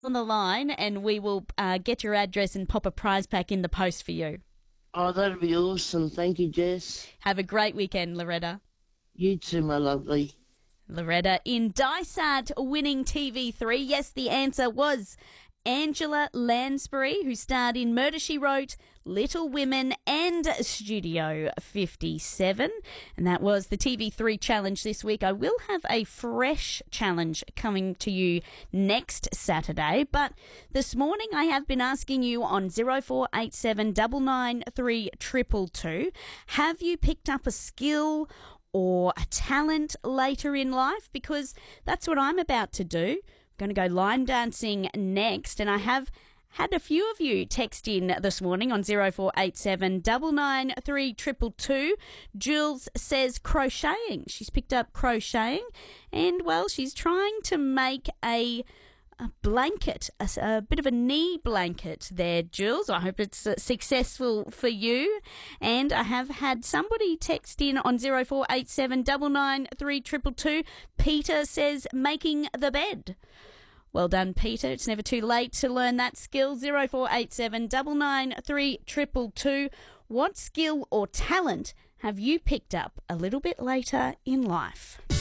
on the line and we will get your address and pop a prize pack in the post for you. Oh, that'd be awesome. Thank you, Jess. Have a great weekend, Loretta. You too, my lovely. Loretta in Dysart winning TV3. Yes, the answer was Angela Lansbury, who starred in Murder, She Wrote, Little Women and Studio 57. And that was the TV3 challenge this week. I will have a fresh challenge coming to you next Saturday. But this morning I have been asking you on 0487 993 222, have you picked up a skill or a talent later in life? Because that's what I'm about to do. I'm going to go line dancing next, and I have had a few of you text in this morning on 0487 993 222. Jules says crocheting. She's picked up crocheting, and well, she's trying to make a blanket, a bit of a knee blanket there, Jules. I hope it's successful for you. And I have had somebody text in on 0487 993 222. Peter says making the bed. Well done, Peter. It's never too late to learn that skill. 0487 993 222. What skill or talent have you picked up a little bit later in life?